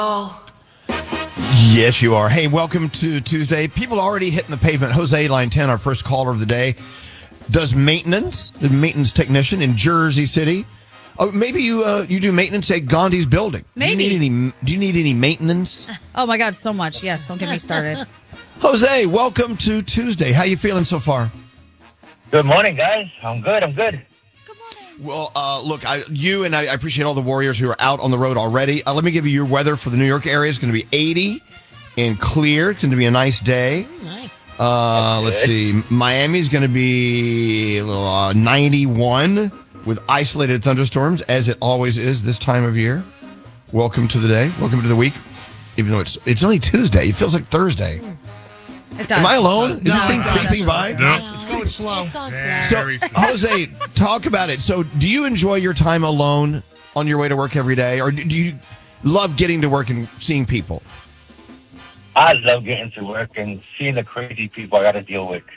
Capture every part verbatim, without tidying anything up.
Yes, you are. Hey, welcome to Tuesday. People already hitting the pavement. Jose, line ten, our first caller of the day, does maintenance, the maintenance technician in Jersey City. Oh, maybe you uh, you do maintenance at Gandhi's building. Maybe. Do you need any, do you need any maintenance? Oh, my God, so much. Yes, don't get me started. Jose, welcome to Tuesday. How you feeling so far? Good morning, guys. I'm good. I'm good. Well, uh, look, I, you and I, I appreciate all the Warriors who are out on the road already. Uh, let me give you your weather for the New York area. It's going to be eighty and clear. It's going to be a nice day. Ooh, nice. Uh, let's see. Miami's going to be uh, ninety-one with isolated thunderstorms, as it always is this time of year. Welcome to the day. Welcome to the week. Even though it's it's only Tuesday, it feels like Thursday. It does. Am I alone? Is No, this thing no, creeping by? No. It's going slow. It's going slow. So, Very slow. Jose, talk about it. So, do you enjoy your time alone on your way to work every day, or do you love getting to work and seeing people? I love getting to work and seeing the crazy people I got to deal with.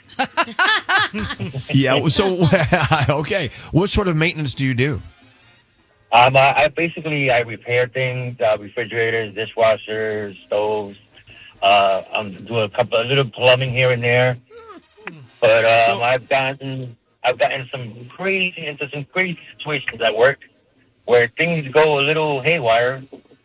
Yeah. So, okay. What sort of maintenance do you do? Um, I, I basically I repair things, uh, refrigerators, dishwashers, stoves. Uh, I'm doing a couple, a little plumbing here and there. But um, So- I've gotten I've gotten some crazy into some crazy situations at work where things go a little haywire.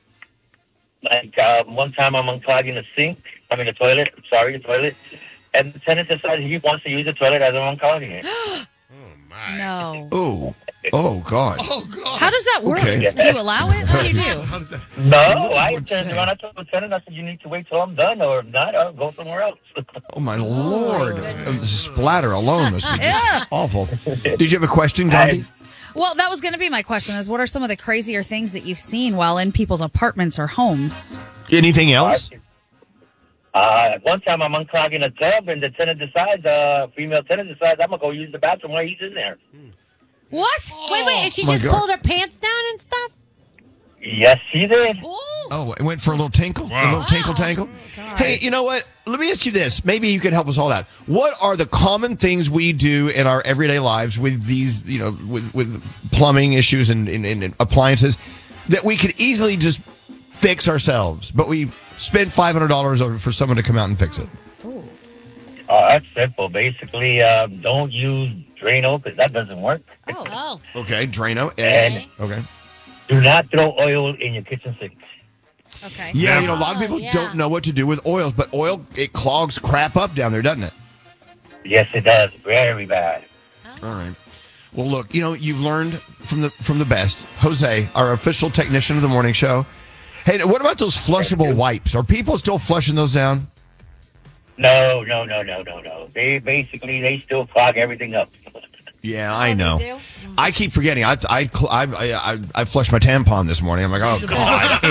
Like uh, one time I'm unclogging the sink, I mean the toilet. Sorry, the toilet, and the tenant decides he wants to use the toilet as I'm unclogging it. Oh, my. No. Oh, oh God. Oh, God. How does that work? Okay. Do you allow it? What do you do? How does that? No, What does I one turned say? around. I told the tenant, I said, "You need to wait till I'm done, or if not, I'll go somewhere else." Oh my Lord! Oh, the splatter alone must be just awful. Did you have a question, Gandhi? Well, that was going to be my question is what are some of the crazier things that you've seen while in people's apartments or homes? Anything else? Uh, one time I'm unclogging a tub, and the tenant decides, uh, female tenant decides, I'm gonna go use the bathroom while he's in there. What? Wait, wait. And she Oh, my just God. pulled her pants down and stuff? Yes, he did. Ooh. Oh, it went for a little tinkle, a Wow. little tinkle tankle. Hey, you know what? Let me ask you this. Maybe you could help us all out. What are the common things we do in our everyday lives with these, you know, with with plumbing issues and, and, and appliances that we could easily just fix ourselves, but we spend five hundred dollars for someone to come out and fix it? Uh, that's simple. Basically, uh, don't use Drano because that doesn't work. Oh. Okay, Drano. And- And, okay. Do not throw oil in your kitchen sink. Okay. Yeah, Never. you know, a lot of people Oh, yeah. don't know what to do with oils, but oil, it clogs crap up down there, doesn't it? Yes, it does. Very bad. All right. Well, look, you know, you've learned from the from the best. Jose, our official technician of the morning show. Hey, what about those flushable wipes? Are people still flushing those down? No, no, no, no, no, no. They basically they still clog everything up. Yeah, I Oh, they know. do? I keep forgetting. I I cl- I I, I, I flushed my tampon this morning. I'm like, oh god.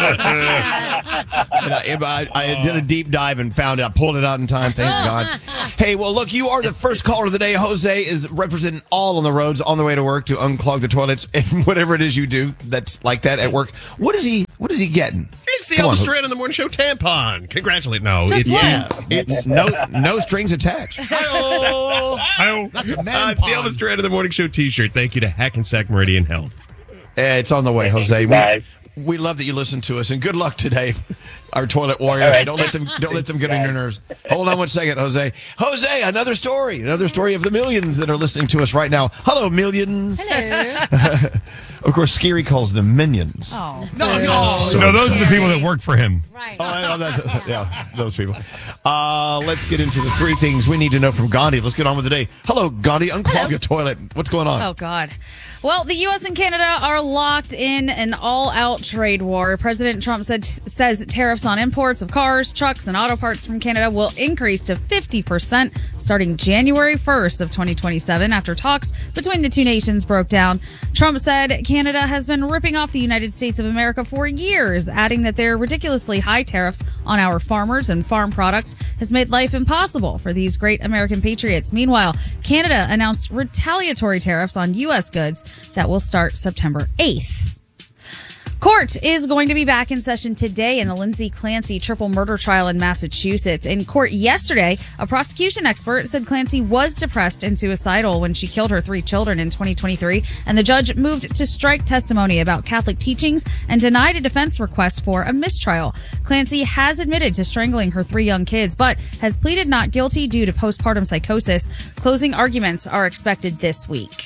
And I, I, I did a deep dive and found it. I pulled it out in time. Thank God. Hey, well, look, you are the first caller of the day. Jose is representing all on the roads on the way to work to unclog the toilets and whatever it is you do that's like that at work. What is he? What is he getting? It's the Come on, Elvis Ho- Duran in the Morning Show tampon. Congratulate. No, Just it's one. Yeah, it's no no strings attached. Hi-oh. Hi-oh. That's a Uh, man it's the pond. Elvis Duran in the Morning Show T-shirt. Thank you to Hackensack Meridian Health. Eh, It's on the way, Jose. We, Guys. we love that you listen to us, and good luck today, our toilet warrior. All right. Don't let them don't let them get on your nerves. Hold on one second, Jose. Jose, another story, another story of the millions that are listening to us right now. Hello, millions. Hello. Of course, Scary calls them minions. Oh. No, no. So- no, those are the people that work for him. Right. Oh, I know that, yeah, those people. Uh, let's get into the three things we need to know from Gandhi. Let's get on with the day. Hello, Gandhi. Unclog your toilet. What's going on? Oh, God. Well, the U S and Canada are locked in an all-out trade war. President Trump said says tariffs on imports of cars, trucks, and auto parts from Canada will increase to fifty percent starting January first of twenty twenty-seven after talks between the two nations broke down. Trump said Canada has been ripping off the United States of America for years, adding that their ridiculously high tariffs on our farmers and farm products has made life impossible for these great American patriots. Meanwhile, Canada announced retaliatory tariffs on U S goods that will start September eighth. Court is going to be back in session today in the Lindsay Clancy triple murder trial in Massachusetts. In court yesterday, a prosecution expert said Clancy was depressed and suicidal when she killed her three children in twenty twenty-three, and the judge moved to strike testimony about Catholic teachings and denied a defense request for a mistrial. Clancy has admitted to strangling her three young kids, but has pleaded not guilty due to postpartum psychosis. Closing arguments are expected this week.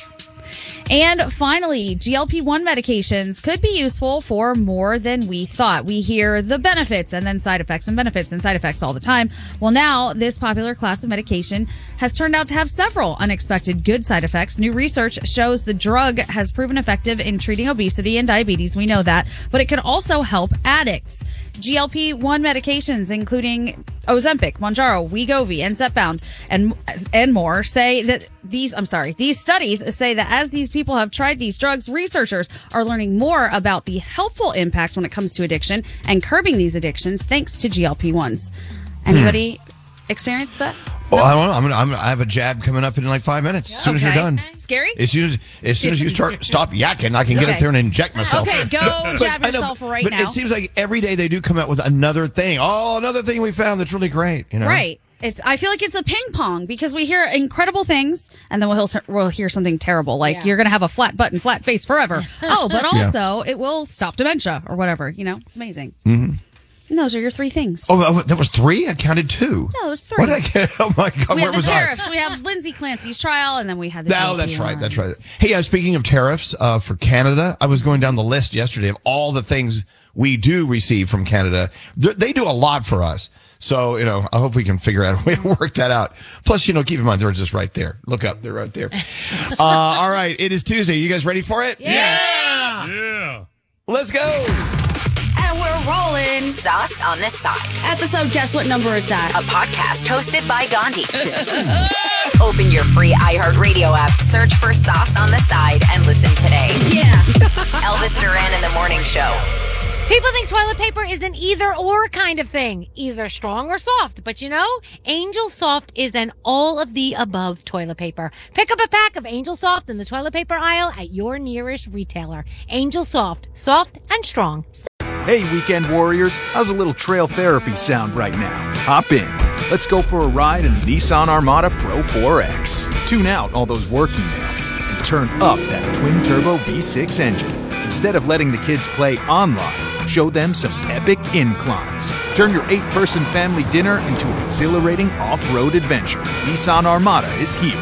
And finally, G L P one medications could be useful for more than we thought. We hear the benefits and then side effects and benefits and side effects all the time. Well, now this popular class of medication has turned out to have several unexpected good side effects. New research shows the drug has proven effective in treating obesity and diabetes. We know that, but it can also help addicts. G L P one medications, including Ozempic, Mounjaro, Wegovy, and Zepbound, and and more, say that these, I'm sorry, these studies say that as these people have tried these drugs, researchers are learning more about the helpful impact when it comes to addiction and curbing these addictions thanks to G L P ones. Anybody hmm. experience that? Well, I don't know. I'm gonna, I'm gonna, I have a jab coming up in like five minutes. Yeah. As soon okay. as you're done. Scary? As soon as, as soon as you start stop yakking, I can get okay. up there and inject myself. Okay, go jab but, yourself know, right but now. It seems like every day they do come out with another thing. Oh, another thing we found that's really great. You know, right? It's. I feel like it's a ping pong because we hear incredible things and then we'll we'll hear something terrible like yeah. you're gonna have a flat butt and flat face forever. Oh, but also yeah. it will stop dementia or whatever. You know, it's amazing. Mm-hmm. And those are your three things. Oh, that was three? I counted two. No, it was three. What did I get? Oh, my God. We Where had the was tariffs. I? We have Lindsay Clancy's trial, and then we had the Oh, that's right. That's right. Hey, uh, speaking of tariffs uh, for Canada, I was going down the list yesterday of all the things we do receive from Canada. They're, they do a lot for us. So, you know, I hope we can figure out a way to work that out. Plus, you know, keep in mind, they're just right there. Look up. They're right there. uh, all right. It is Tuesday. You guys ready for it? Yeah. Yeah. Let's go. And we're rolling. Sauce on the Side. Episode, guess what number it's at? A podcast hosted by Gandhi. Open your free iHeartRadio app, search for Sauce on the Side, and listen today. Yeah. Elvis Duran in the Morning Show. People think toilet paper is an either or kind of thing, either strong or soft. But you know, Angel Soft is an all of the above toilet paper. Pick up a pack of Angel Soft in the toilet paper aisle at your nearest retailer. Angel Soft, soft and strong. Hey, weekend warriors, how's a little trail therapy sound right now? Hop in. Let's go for a ride in the Nissan Armada Pro four X. Tune out all those work emails and turn up that twin-turbo V six engine. Instead of letting the kids play online, show them some epic inclines. Turn your eight-person family dinner into an exhilarating off-road adventure. Nissan Armada is here.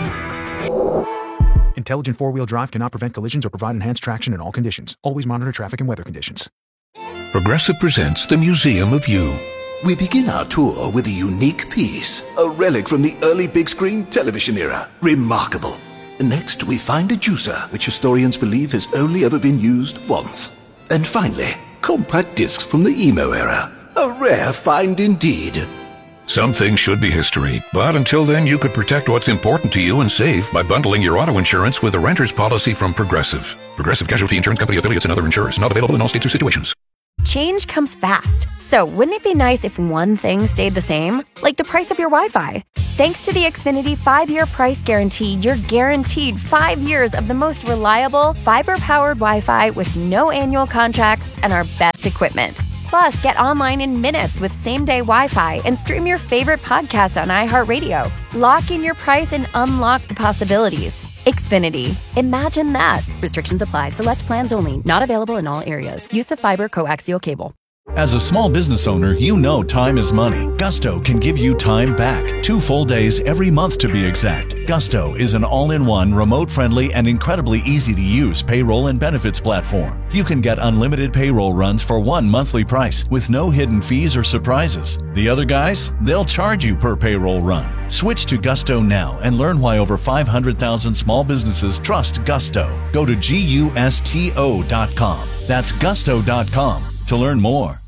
Intelligent four-wheel drive cannot prevent collisions or provide enhanced traction in all conditions. Always monitor traffic and weather conditions. Progressive presents the Museum of You. We begin our tour with a unique piece, a relic from the early big screen television era. Remarkable. Next, we find a juicer, which historians believe has only ever been used once. And finally, compact discs from the emo era. A rare find indeed. Some things should be history, but until then you could protect what's important to you and save by bundling your auto insurance with a renter's policy from Progressive. Progressive Casualty Insurance Company affiliates and other insurers. Not available in all states or situations. Change comes fast. So wouldn't it be nice if one thing stayed the same? Like the price of your Wi-Fi. Thanks to the Xfinity five-year price guarantee, you're guaranteed five years of the most reliable, fiber-powered Wi-Fi with no annual contracts and our best equipment. Plus, get online in minutes with same-day Wi-Fi and stream your favorite podcast on iHeartRadio. Lock in your price and unlock the possibilities. Xfinity. Imagine that. Restrictions apply. Select plans only. Not available in all areas. Use of fiber coaxial cable. As a small business owner, you know time is money. Gusto can give you time back. Two full days every month to be exact. Gusto is an all-in-one, remote-friendly, and incredibly easy-to-use payroll and benefits platform. You can get unlimited payroll runs for one monthly price with no hidden fees or surprises. The other guys, they'll charge you per payroll run. Switch to Gusto now and learn why over five hundred thousand small businesses trust Gusto. Go to gusto dot com. That's gusto dot com to learn more.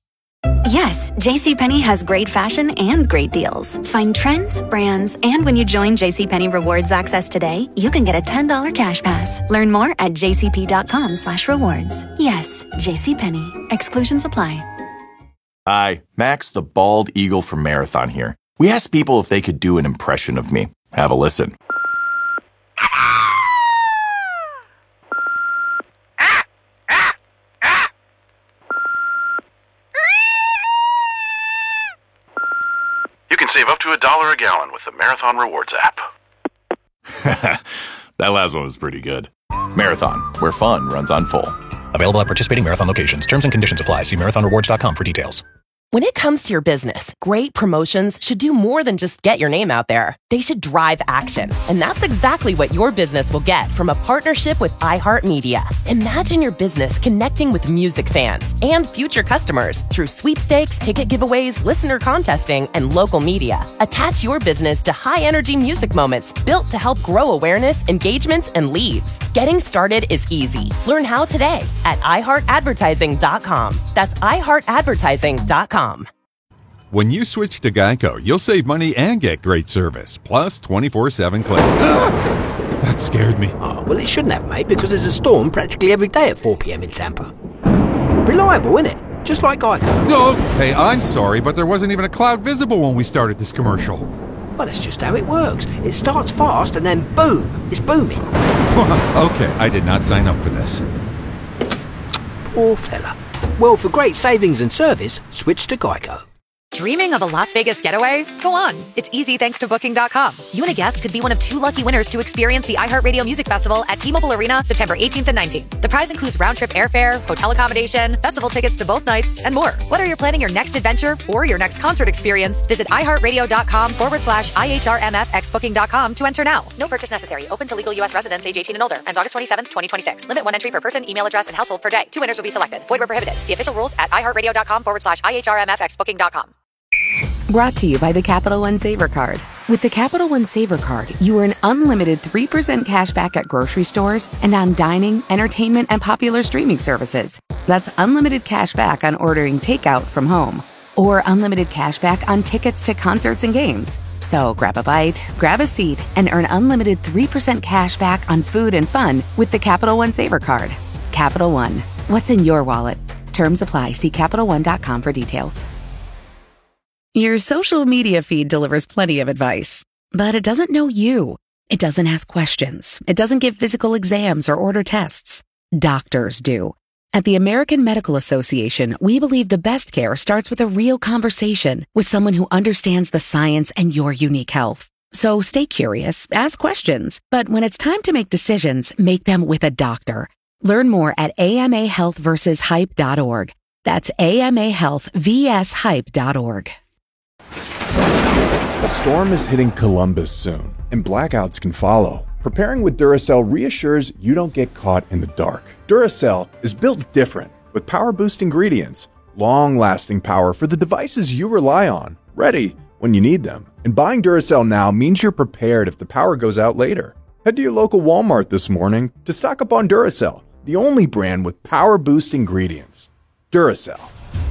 Yes, JCPenney has great fashion and great deals. Find trends, brands, and when you join JCPenney Rewards Access today, you can get a ten dollars cash pass. Learn more at jcp.com slash rewards. Yes, JCPenney. Exclusions apply. Hi, Max the Bald Eagle from Marathon here. We asked people if they could do an impression of me. Have a listen. save up to a dollar a gallon with the Marathon Rewards app. That last one was pretty good. Marathon, where fun runs on full. Available at participating Marathon locations. Terms and conditions apply. See marathon rewards dot com for details. When it comes to your business, great promotions should do more than just get your name out there. They should drive action. And that's exactly what your business will get from a partnership with iHeartMedia. Imagine your business connecting with music fans and future customers through sweepstakes, ticket giveaways, listener contesting, and local media. Attach your business to high-energy music moments built to help grow awareness, engagements, and leads. Getting started is easy. Learn how today at i heart advertising dot com. That's i heart advertising dot com. When you switch to Geico, you'll save money and get great service, plus twenty-four seven claims. That scared me. Oh, well, it shouldn't have, mate, because there's a storm practically every day at four p.m. in Tampa. Reliable, isn't it? Just like Geico. Okay, I'm sorry, but there wasn't even a cloud visible when we started this commercial. Well, that's just how it works. It starts fast and then boom, it's booming. Okay, I did not sign up for this. Poor fella. Well, for great savings and service, switch to Geico. Dreaming of a Las Vegas getaway? Go on. It's easy thanks to Booking dot com. You and a guest could be one of two lucky winners to experience the iHeartRadio Music Festival at T-Mobile Arena September eighteenth and nineteenth. The prize includes round-trip airfare, hotel accommodation, festival tickets to both nights, and more. Whether you're planning your next adventure or your next concert experience, visit iHeartRadio.com forward slash IHRMFX Booking dot com to enter now. No purchase necessary. Open to legal U S residents age eighteen and older. Ends August twenty-seventh, twenty twenty-six. Limit one entry per person, email address, and household per day. Two winners will be selected. Void where prohibited. See official rules at iHeartRadio.com forward slash IHRMFX Booking dot com. Brought to you by the Capital One Saver Card. With the Capital One Saver Card, you earn unlimited three percent cash back at grocery stores and on dining, entertainment, and popular streaming services. That's unlimited cash back on ordering takeout from home, or unlimited cash back on tickets to concerts and games. So grab a bite, grab a seat, and earn unlimited three percent cash back on food and fun with the Capital One Saver Card. Capital One. What's in your wallet? Terms apply. See Capital One dot com for details. Your social media feed delivers plenty of advice, but it doesn't know you. It doesn't ask questions. It doesn't give physical exams or order tests. Doctors do. At the American Medical Association, we believe the best care starts with a real conversation with someone who understands the science and your unique health. So stay curious, ask questions, but when it's time to make decisions, make them with a doctor. Learn more at A M A health versus hype dot org. That's A M A health versus hype dot org. A storm is hitting Columbus soon, and blackouts can follow. Preparing with Duracell reassures you don't get caught in the dark. Duracell is built different, with power-boost ingredients, long-lasting power for the devices you rely on, ready when you need them. And buying Duracell now means you're prepared if the power goes out later. Head to your local Walmart this morning to stock up on Duracell, the only brand with power-boost ingredients. Duracell.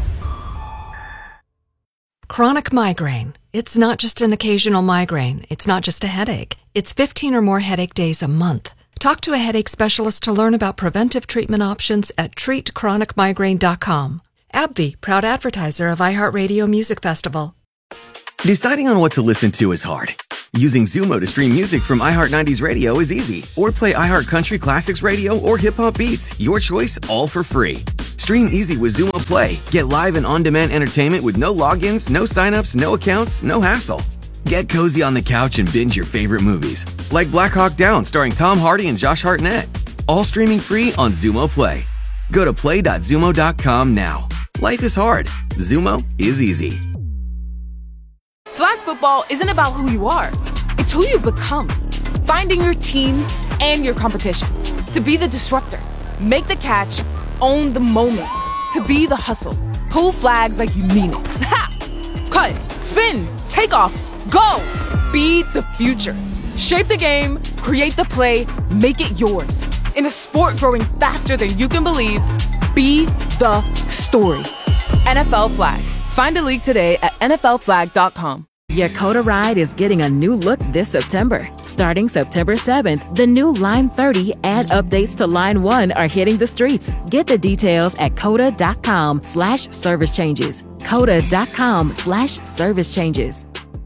Chronic migraine. It's not just an occasional migraine. It's not just a headache. It's fifteen or more headache days a month. Talk to a headache specialist to learn about preventive treatment options at treat chronic migraine dot com. AbbVie, proud advertiser of iHeartRadio Music Festival. Deciding on what to listen to is hard. Using Zumo to stream music from iHeart nineties Radio is easy. Or play iHeart Country Classics Radio or Hip Hop Beats. Your choice, all for free. Stream easy with Zumo Play. Get live and on-demand entertainment with no logins, no signups, no accounts, no hassle. Get cozy on the couch and binge your favorite movies. Like Black Hawk Down starring Tom Hardy and Josh Hartnett. All streaming free on Zumo Play. Go to play dot zumo dot com now. Life is hard. Zumo is easy. Flag football isn't about who you are. It's who you become. Finding your team and your competition. To be the disruptor. Make the catch. Own the moment. To be the hustle. Pull flags like you mean it. Ha! Cut. Spin. Take off. Go. Be the future. Shape the game. Create the play. Make it yours. In a sport growing faster than you can believe, be the story. N F L Flag. Find a league today at N F L flag dot com. Your Coda ride is getting a new look this September. Starting September seventh, the new Line thirty and updates to Line one are hitting the streets. Get the details at coda dot com slash service changes. coda dot com slash service changes.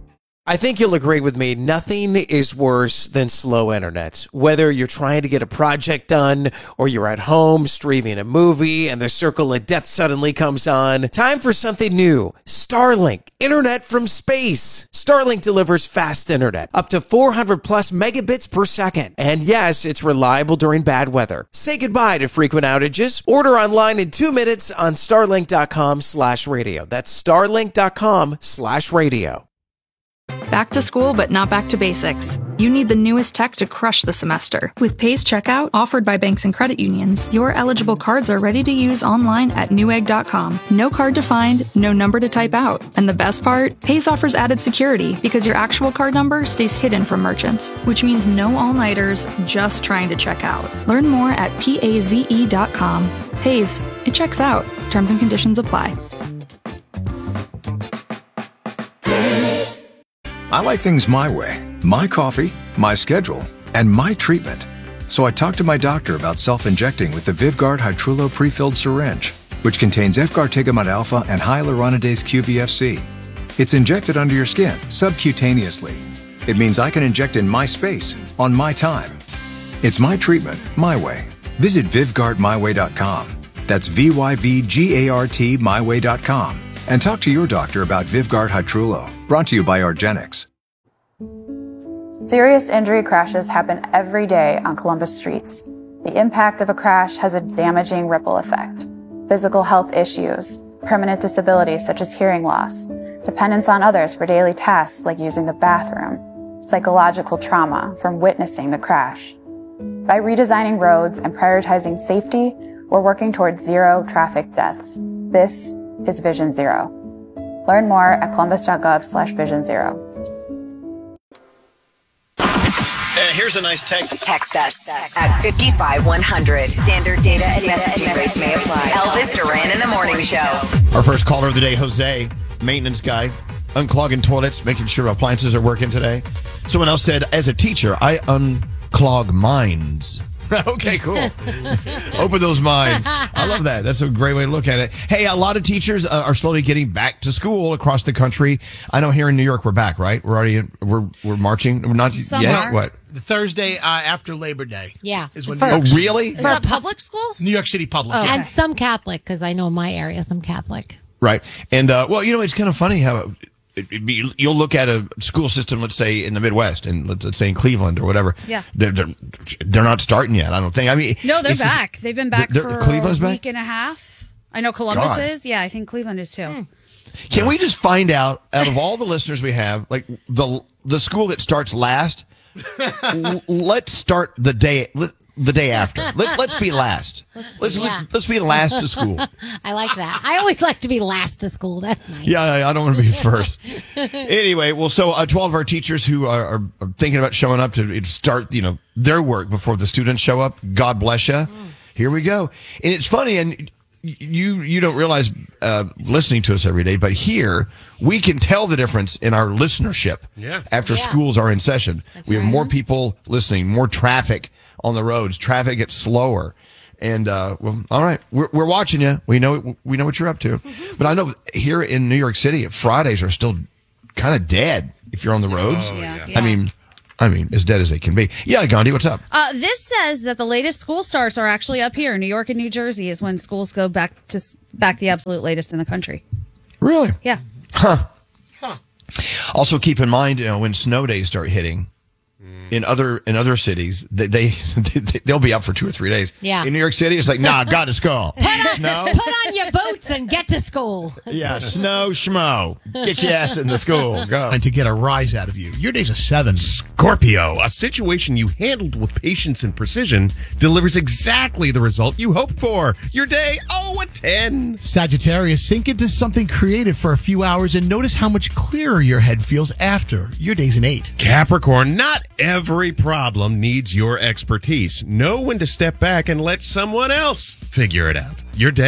I think you'll agree with me. Nothing is worse than slow internet. Whether you're trying to get a project done or you're at home streaming a movie and the circle of death suddenly comes on. Time for something new. Starlink. Internet from space. Starlink delivers fast internet. Up to four hundred plus megabits per second. And yes, it's reliable during bad weather. Say goodbye to frequent outages. Order online in two minutes on starlink.com slash radio. That's starlink.com slash radio. Back to school, but not back to basics. You need the newest tech to crush the semester. With Pays Checkout, offered by banks and credit unions, your eligible cards are ready to use online at newegg dot com. No card to find, no number to type out. And the best part? Pays offers added security because your actual card number stays hidden from merchants, which means no all-nighters just trying to check out. Learn more at paze dot com. Pays, it checks out. Terms and conditions apply. I like things my way, my coffee, my schedule, and my treatment. So I talked to my doctor about self-injecting with the Vyvgart Hytrulo pre-filled syringe, which contains efgartigimod alpha and hyaluronidase Q V F C. It's injected under your skin, subcutaneously. It means I can inject in my space, on my time. It's my treatment, my way. Visit Vyvgart my way dot com. That's V Y V G A R T my way dot com. And talk to your doctor about Vyvgart Hytrulo. Brought to you by argenx. Serious injury crashes happen every day on Columbus streets. The impact of a crash has a damaging ripple effect. Physical health issues, permanent disabilities such as hearing loss, dependence on others for daily tasks like using the bathroom, psychological trauma from witnessing the crash. By redesigning roads and prioritizing safety, we're working towards zero traffic deaths. This is Vision Zero. Learn more at columbus.gov slash vision zero. Uh, here's a nice text. Text us at fifty-five one hundred. Standard data and messaging rates may apply. Elvis Duran in the Morning Show. Our first caller of the day, Jose, maintenance guy, unclogging toilets, making sure appliances are working today. Someone else said, as a teacher, I unclog minds. Okay, cool. Open those minds. I love that. That's a great way to look at it. Hey, a lot of teachers uh, are slowly getting back to school across the country. I know here in New York we're back, right? We're already we're we're marching. We're not Some yet. are. What? The Thursday uh, after Labor Day. Yeah. Is when For- Oh, really? Is that public schools? New York City public. Oh, yeah. and some Catholic, because I know in my area some Catholic. Right. And, uh, well, you know, it's kind of funny how it, it be, you'll look at a school system, let's say in the Midwest, and let's, let's say in Cleveland or whatever. Yeah. They're, they're, they're not starting yet, I don't think. I mean, No, they're it's just- back. They've been back they're- for Cleveland's a back? week and a half. I know Columbus God. is. Yeah, I think Cleveland is too. Can we just find out, out of all the listeners we have, like the the school that starts last, l- let's start the day the day after. Let, let's be last. Let's yeah. let's be last to school. I like that. I always like to be last to school. That's nice. Yeah, I I don't want to be first. Anyway, well, so uh, twelve of our teachers who are, are, are thinking about showing up to start, you know, their work before the students show up. God bless you. Mm. Here we go. And it's funny, and you you don't realize uh, listening to us every day, but here we can tell the difference in our listenership. Yeah. After Yeah. schools are in session, That's we have right. more people listening, more traffic on the roads. Traffic gets slower. And, uh, well, all right, we're, we're watching you. We know, we know what you're up to. Mm-hmm. But I know here in New York City, Fridays are still kind of dead if you're on the roads. Oh, yeah. I mean, I mean, as dead as they can be. Yeah, Gandhi, what's up? Uh, this says that the latest school starts are actually up here. New York and New Jersey is when schools go back to s- back the absolute latest in the country. Really? Yeah. Huh. Also, keep in mind, you know, when snow days start hitting in other in other cities, they, they they'll be up for two or three days. Yeah. In New York City, it's like, nah, got to school. Put on, Snow. put on your boots and get to school. Yeah, snow schmo. Get your ass in the school. Go. And to get a rise out of you. Your day's a seven. Scorpio, a situation you handled with patience and precision delivers exactly the result you hoped for. Your day, oh, a ten. Sagittarius, sink into something creative for a few hours and notice how much clearer your head feels after. Your day's an eight. Capricorn, not every problem needs your expertise. Know when to step back and let someone else figure it out. Your day